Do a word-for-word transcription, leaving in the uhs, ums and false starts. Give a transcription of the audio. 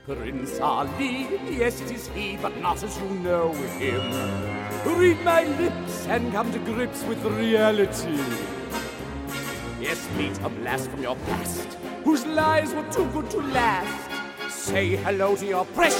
Prince Ali, yes, it is he, but not as you know him. Read my lips and come to grips with reality. Yes, meet a blast from your past, whose lies were too good to last. Say hello to your precious